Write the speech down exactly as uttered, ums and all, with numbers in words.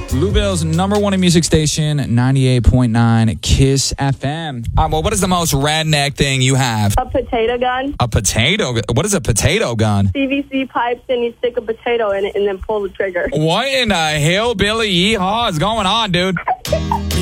Louisville's number one in music station, ninety-eight point nine Kiss F M. All right, well, what is the most redneck thing you have? A potato gun. A potato gun? What is a potato gun? C V C pipes, and you stick a potato in it and then pull the trigger. What in the hillbilly yeehaw is going on, dude?